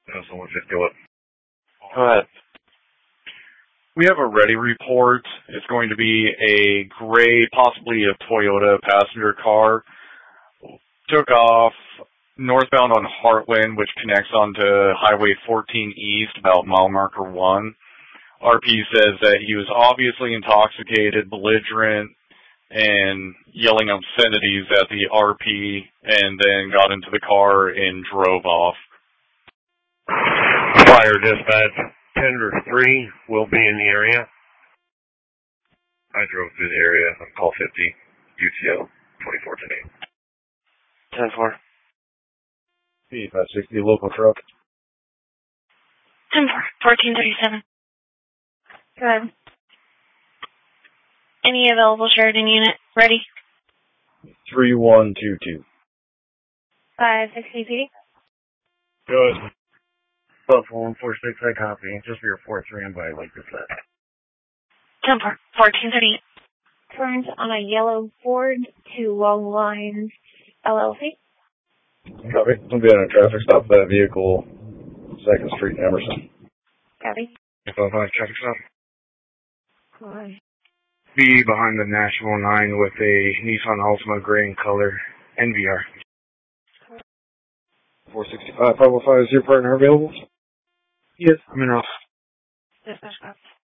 That's the 150 what? Go ahead. We have a ready report. It's going to be a gray, possibly a Toyota passenger car. Took off northbound on Heartland, which connects onto Highway 14 East, about mile marker 1. RP says that he was obviously intoxicated, belligerent, and yelling obscenities at the RP, and then got into the car and drove off. Fire dispatch, Tender 3 will be in the area. I drove through the area on call 50, UTO 24 today. 10-4. P560, local truck. 10-4, 1437. Good. Any available Sheridan unit ready? 3122. 560 PD. Good. Buffalo 146, I copy. Just for your 4-3 and by like this last. 10-4, 1438. Turned on a yellow Ford to Long Lines LLC. Copy. We'll be on a traffic stop for that vehicle, 2nd Street, Emerson. Copy. 555 traffic stop. Hi. Be behind the National 9 with a Nissan Altima gray in color NVR. 465, 505, is your partner available? Yes, I'm in off. Dispatch box.